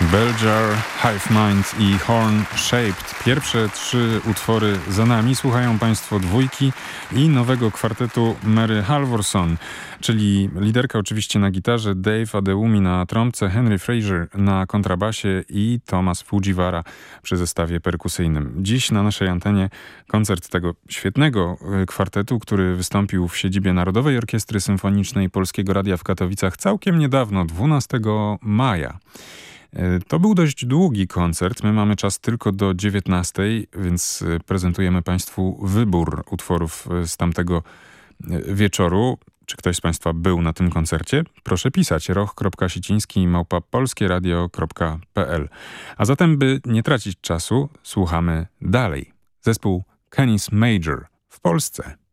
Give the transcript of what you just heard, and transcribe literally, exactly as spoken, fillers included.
Bell Jar, Hive Mind i Horn Shaped. Pierwsze trzy utwory za nami. Słuchają Państwo dwójki i nowego kwartetu Mary Halvorson, czyli liderka oczywiście na gitarze, Dave Adeyemi na trąbce, Henry Fraser na kontrabasie i Thomas Fujiwara przy zestawie perkusyjnym. Dziś na naszej antenie koncert tego świetnego kwartetu, który wystąpił w siedzibie Narodowej Orkiestry Symfonicznej Polskiego Radia w Katowicach całkiem niedawno, dwunastego maja. To był dość długi koncert. My mamy czas tylko do dziewiętnastej, więc prezentujemy Państwu wybór utworów z tamtego wieczoru. Czy ktoś z Państwa był na tym koncercie? Proszę pisać roch kropka siciński małpa polskieradio kropka p l. A zatem, by nie tracić czasu, słuchamy dalej. Zespół Canis Major w Polsce.